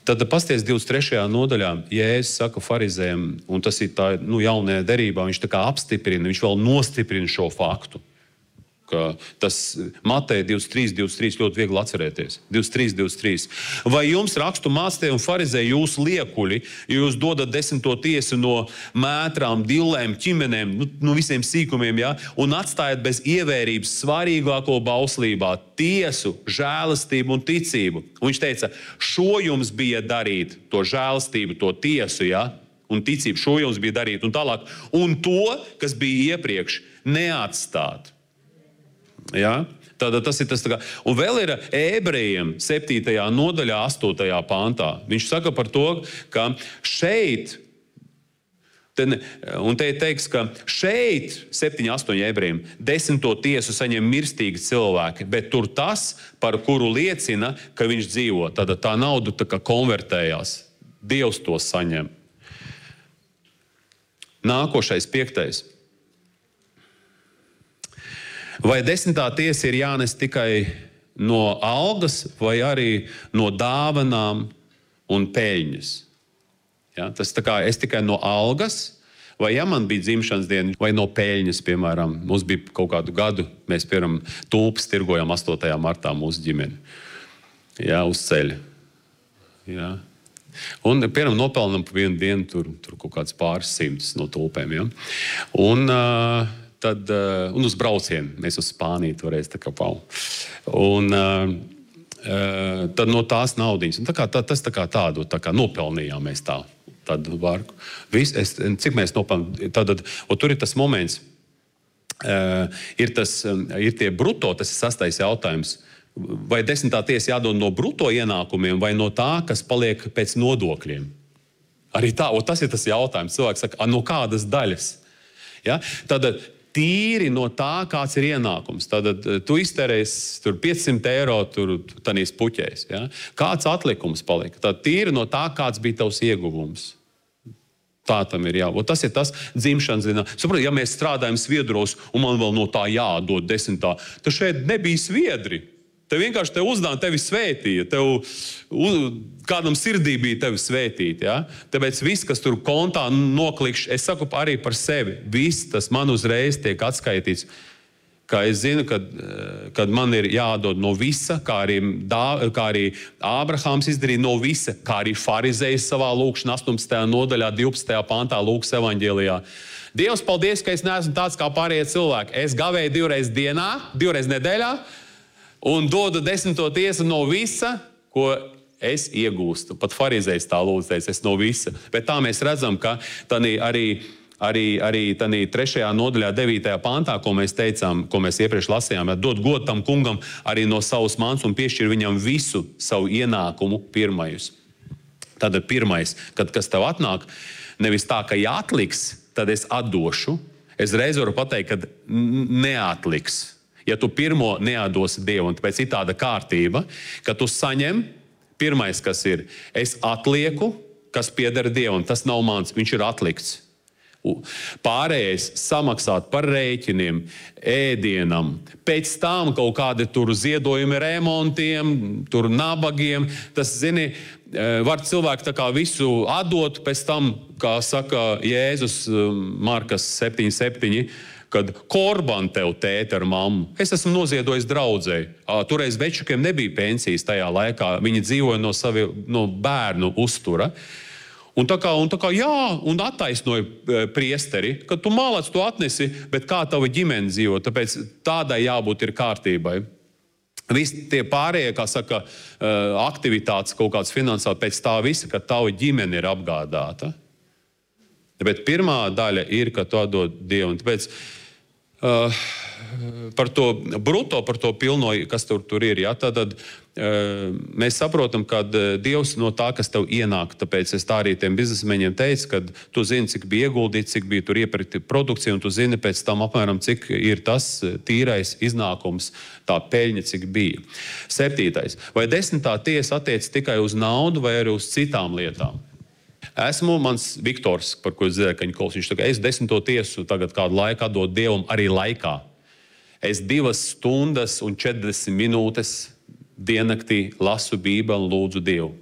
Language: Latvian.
Tad pasties 23. nodaļā, Jēzus saka farizējiem, un tas ir tā, jaunajā derībā, viņš tā kā apstiprina, viņš vēl nostiprina šo faktu. Tas Mateja 23 ļoti viegli atcerēties. 23. Vai jums rakstu mācītāji un farizēji jūsu liekuļi, ja jūs dodat 10. tiesu no mētrām, dillēm, ķimenēm, no visiem sīkumiem, ja, un atstājat bez ievērības svarīgāko bauslībā tiesu, žēlastību un ticību? Un viņš teica, šo jums bija darīt, to žēlastību, to tiesu, ja, un ticību, šo jums bija darīt, un tālāk. Un to, kas bija iepriekš, neatstāt. Ja? Tad tas ir tas. Un vēl ir Ebrejiem 7. nodaļā, 8. pantā. Viņš saka par to, ka šeit, un te teiks, ka šeit 7-8 Ebrejiem 10. tiesu saņem mirstīgi cilvēki, bet tur tas, par kuru liecina, ka viņš dzīvo. Tad tā nauda tā kā konvertējās. Dievs to saņem. Nākošais 5. Vai 10. tiesa ir jānes tikai no algas vai arī no dāvanām un peļņas? Ja, tas tā kā es tikai no algas, vai ja man bija dzimšanas diena, vai no peļņas, piemēram. Mums bija kaut kādu gadu, mēs, piemēram, tulpes tirgojām 8. martā mūsu ģimeni. Ja, uz ceļa. Ja. Un, piemēram, nopelnam pa vienu dienu tur kaut kāds pāris simtus no tulpēm. Ja. Un uz braucienu. Mēs uz Spāniju toreiz tā kā pau. Un tad no tās naudiņas. Un tas tā kā tādu nopelnījām mēs tādu varku. Cik mēs nopelnām? Tur ir tas moments. Ir tie bruto, tas ir 6. jautājums. Vai 10. tiesa jādod no bruto ienākumiem vai no tā, kas paliek pēc nodokļiem? Arī tā, tas ir tas jautājums. Cilvēks saka, no kādas daļas? Ja? Tad tīri no tā, kāds ir ienākums. Tad tu izterēsi 500 eiro tanīs puķēs. Ja? Kāds atlikums palika? Tad tīri no tā, kāds bija tavs ieguvums. Tā tam ir jābūt. Tas ir tas dzimšanas dienā. Saprot, ja mēs strādājam Sviedros un man vēl no tā jādod 10. tad šeit nebija Sviedri. Te vienkārši tevi svētīja. Kādam sirdī bija tevi svētīt. Ja? Tāpēc viss, kas tur kontā noklikš, es saku arī par sevi. Viss tas man uzreiz tiek atskaitīts. Kā es zinu, kad man ir jādod no visa, kā arī Ābrahāms izdarīja no visa, kā arī farizējs savā lūkšanā 18. nodaļā, 12. pantā Lūkas evaņģēlijā. Dievs, paldies, ka es neesmu tāds kā pārējie cilvēki. Es gavēju 2 reizes dienā, 2 reizes nedēļā, un dodu 10. tiesu no visa, ko es iegūstu. Pat farizējs tā lūdzēs, es no visa. Bet tā mēs redzam, ka arī 3. nodaļā, 9. pantā, ko mēs teicām, ko mēs iepriekš lasījām, dod godu tam kungam arī no savas mans un piešķir viņam visu savu ienākumu pirmajus. Tad pirmais, kas tev atnāk, nevis tā, ka ja atliks, tad es atdošu. Es reiz varu pateikt, ka neatliks. Ja tu pirmo neatdosi Dievu, un tāpēc ir tāda kārtība, ka tu saņem, pirmais, kas ir, es atlieku, kas pieder Dievam, tas nav mans, viņš ir atlikts. Pārējais samaksāt par rēķiniem, ēdienam, pēc tam kaut kādi tur ziedojumi remontiem, tur nabagiem, tas, zini, var cilvēki tā kā visu atdot, pēc tam, kā saka Jēzus Markas 7:7, kad korban tev tēti ar mammu. Es esmu noziedojis draudzei. Toreiz večukiem nebija pensijas tajā laikā. Viņi dzīvoja no bērnu uztura. Un tā kā jā, un attaisnoja priesteri, ka tu malāc to atnesi, bet kā tava ģimene dzīvo, tāpēc tādai jābūt ir kārtībai. Visi tie pārējie, kā saka, aktivitātes kaut kāds finansāli pēc tā visa, ka tava ģimene ir apgādāta. Bet pirmā daļa ir, ka tu atdod Dievu. Tāpēc par to bruto, par to pilno, kas tur ir. Ja? Tad mēs saprotam, ka Dievs no tā, kas tev ienāk, tāpēc es tā arī tiem biznesmeņiem teicu, ka tu zini, cik bija ieguldīts, cik bija tur iepirkti produkcija, un tu zini pēc tam apmēram, cik ir tas tīrais iznākums, tā peļņa, cik bija. 7. Vai 10. tiesa attiec tikai uz naudu vai arī uz citām lietām? Esmu mans Viktors, par ko es dzirdēju, ka viņš saka, es 10. tiesu tagad kādu laiku atdodu Dievam arī laikā. Es 2 stundas un 40 minūtes diennaktī lasu Bībeli un lūdzu Dievu.